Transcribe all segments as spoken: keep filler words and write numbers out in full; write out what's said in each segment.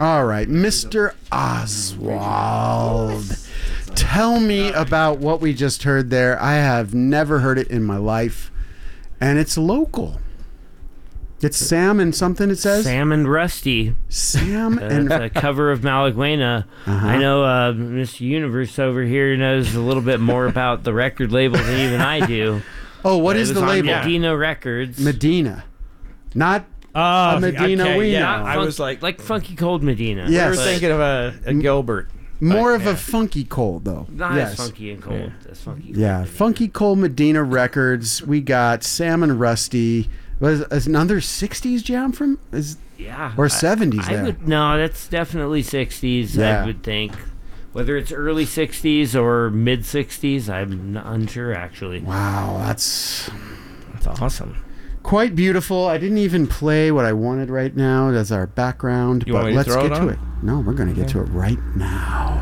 All right, Mister Oswald. Tell me about what we just heard there. I have never heard it in my life, and it's local. It's Sam and something, it says? Sam and Rusty. Sam uh, and... a cover of Malaguena. Uh-huh. I know uh, Mister Universe over here knows a little bit more about the record label than even I do. Oh, what uh, is it the was on label? Medina Records. Medina. Not Oh, a Medina okay, Wiener. yeah. Not I fun- was like, like Funky Cold Medina. Yes. we were But- thinking of a, a Gilbert. More But, of yeah. a funky cold, though. Not yes. as funky and cold as Funky Cold Yeah, Medina. Funky Cold Medina Records. We got Sam and Rusty. Was is another sixties jam from? Is Yeah. or I- seventies I there? would, no, that's definitely sixties, Yeah. I would think. Whether it's early sixties or mid sixties, I'm not unsure, actually. Wow, that's That's awesome. quite beautiful. I didn't even play what I wanted right now as our background, You but want me to let's throw get it to on? it. No, we're going to get to it right now.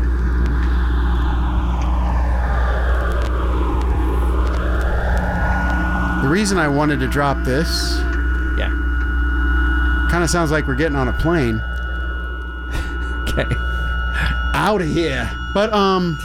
The reason I wanted to drop this Yeah. kind of sounds like we're getting on a plane Okay. out of here. But um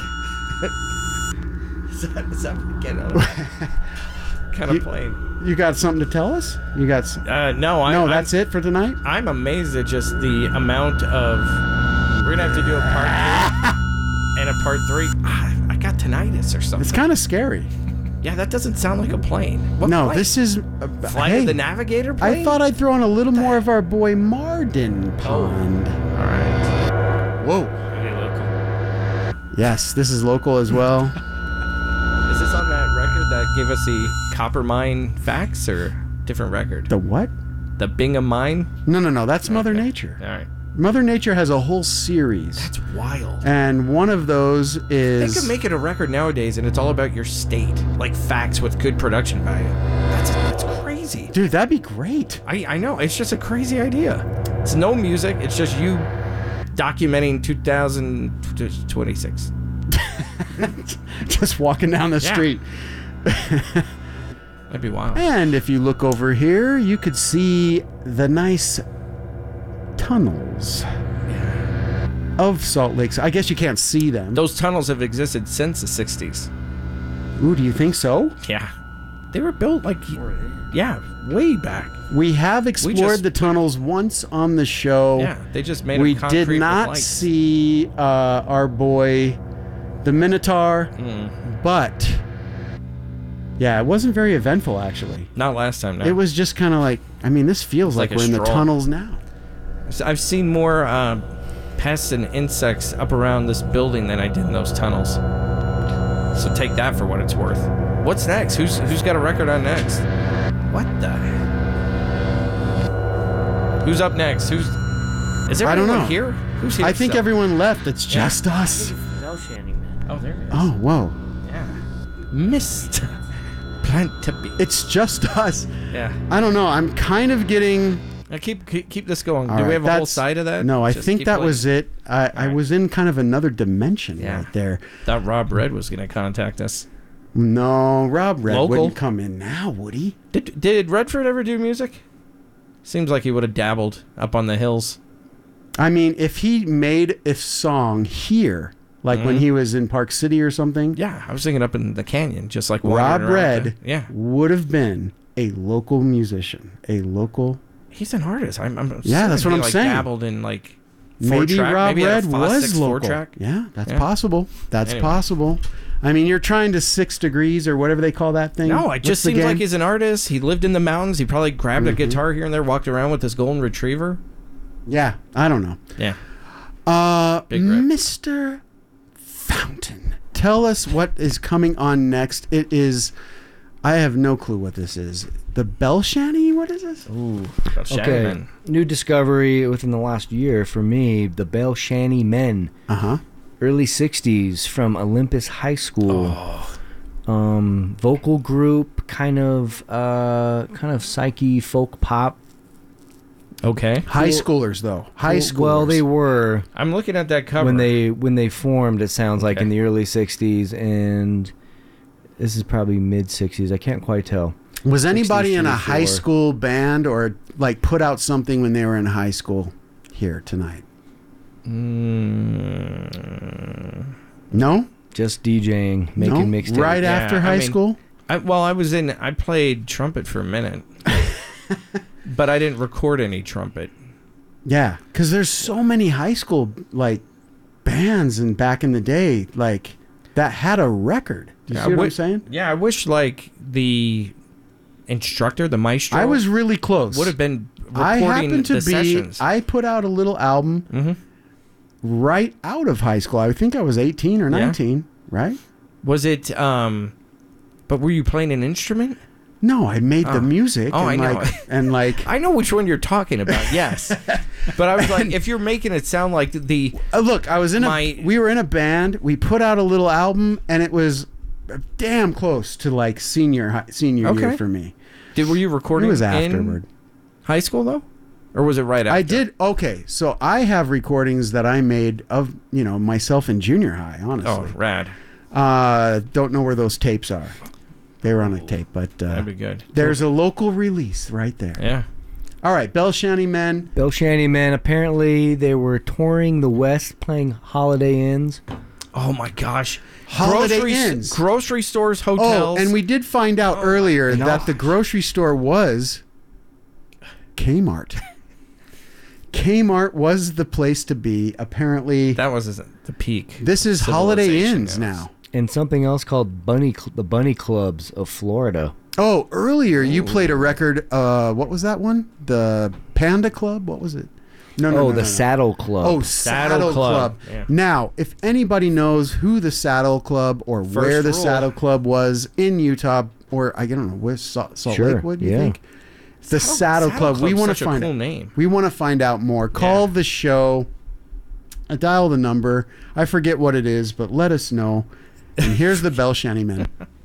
Is that, is that get out of kind You- of plane? you got something to tell us? You got s- Uh, no, I, No, I'm, that's it for tonight? I'm amazed at just the amount of. We're gonna have to do a part two and a part three. Ah, I got tinnitus or something. It's kind of scary. Yeah, that doesn't sound like a plane. What No, plane? this is uh, Flight hey, of the Navigator plane. I thought I'd throw in a little more of our boy Marden Pond. All right. Whoa. Okay, local. Yes, this is local as well. Is this on that record that gave us the Copper Mine facts or different record? The what? The Bingham Mine? No, no, no. That's Mother Okay. Nature. All right. Mother Nature has a whole series. That's wild. And one of those They is... could make it a record nowadays, and it's all about your state, like facts with good production value. That's that's crazy. Dude, that'd be great. I I know it's just a crazy idea. It's no music. It's just you documenting two thousand twenty-six. Just walking down the Yeah. street. That'd be wild. And if you look over here, you could see the nice tunnels of Salt Lake. I guess you can't see them. Those tunnels have existed since the sixties. Ooh, do you think so? Yeah, they were built like yeah, way back. We have explored just- the tunnels once on the show. Yeah, they just made We them concrete did with not lights. see uh, our boy, the Minotaur, Mm. but yeah, it wasn't very eventful actually. Not last time. No. It was just kind of like, I mean, this feels like, like a we're in the stroll. tunnels now. So I've seen more uh, pests and insects up around this building than I did in those tunnels. So take that for what it's worth. What's next? Who's who's got a record on next? What the? Who's up next? Who's? Is I don't everyone know. here? Who's here? I think still? everyone left. It's just us. Bell Shanty Man. Oh, there it is. Oh, whoa. Yeah. Mist. Plant to be. It's just us. Yeah. I don't know. I'm kind of getting... Now keep keep, keep this going. All Do right, we have a whole that's- side of that? No, I Just think keep that playing. was it. I, I right. was in kind of another dimension Yeah. right there. Thought Rob Red was going to contact us. No, Rob Red Local? wouldn't come in now, would he? Did did Redford ever do music? Seems like he would have dabbled up on the hills. I mean, if he made a song here, like when Mhm. he was in Park City or something, Yeah, I was thinking up in the canyon, just like Rob wandering around Red the- yeah, would have been a local musician, a local... he's an artist. I'm, I'm Yeah, that's what he, I'm like, saying. Dabbled in like four Maybe track, Rob maybe Red a Foss was six four local. track. Yeah, that's Yeah. possible. That's Anyway. possible. I mean, you're trying to six degrees or whatever they call that thing. No, it What's just the seems game? like he's an artist. He lived in the mountains. He probably grabbed Mhm. a guitar here and there, walked around with his golden retriever. Yeah, I don't know. Yeah, Uh, Big Red. Mister Fountain, tell us what is coming on next. It is, I have no clue what this is. The Bell Shanty? What is this? ooh, Okay, new discovery within the last year for me, the Bell Shanty Men, Uh huh. early sixties from Olympus High School. Oh, Um, vocal group, kind of, uh, kind of psyche folk pop. okay. High Cool. schoolers, though. High Well- schoolers. Well, they were I'm looking at that cover. when they when they formed. It sounds like Okay. in the early sixties, and this is probably mid sixties. I can't quite tell. Was anybody in a sixty-three, high four. school band or like put out something when they were in high school here tonight? Mm, No? Just DJing, making no? mixtapes. Right Yeah, after I high mean- school? I, well, I was in. I played trumpet for a minute, but I didn't record any trumpet. Yeah, because there's so many high school like bands and back in the day like that had a record. Do you Yeah, see I what wi- I'm saying? Yeah, I wish like the instructor, the maestro, I was really close. would have been I recording happened to the be. sessions. I put out a little album Mhm. right out of high school. I think I was eighteen or Yeah. nineteen, right? Was it? Um, but were you playing an instrument? No, I made Oh. the music. Oh, and I know. like, and like, I know which one you're talking about. Yes, but I was like, if you're making it sound like the uh, look, I was in My- a. We were in a band. We put out a little album, and it was damn close to like senior hi- senior year Okay. for me. did were you It recording was in afterward. high school though, or was it right after? I did okay. So I have recordings that I made of you know myself in junior high. Honestly, Oh, rad. uh, don't know where those tapes are. They were on a tape, but uh, That'd be good. there's a local release right there. Yeah. All right, Bell Shanty Men. Bill Shanty, man. Apparently, they were touring the West, playing Holiday Inns. Oh my gosh. Holiday grocery, Inns. grocery stores, Oh, hotels. and we did find out earlier gosh. that the grocery store was Kmart. Kmart was the place to be. Apparently, that was the peak. this is Holiday civilization, Inns yes. now. And something else called Bunny, Cl- the Bunny Clubs of Florida. Oh, earlier you played a record. Uh, what was that one? The Panda Club. What was it? No, no, oh, no, the no, no. Saddle Club. Oh, Saddle, Saddle Club. Club. Yeah. Now, if anybody knows who the Saddle Club or where the rule. Saddle Club was in Utah, or I don't know, where Salt, Salt Sure, Lake, you yeah. think? The Saddle, Club. We Club's want to such a find cool out. name. We want to find out more. Call Yeah. the show. I dial the number. I forget what it is, but let us know. And here's the Bell Shanty Men.